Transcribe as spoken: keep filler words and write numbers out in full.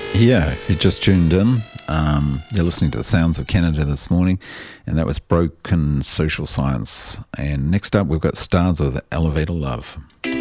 Yeah, if you just tuned in, um, you're listening to the sounds of Canada this morning, and that was Broken Social Science. And next up, we've got Stars with Elevator Love.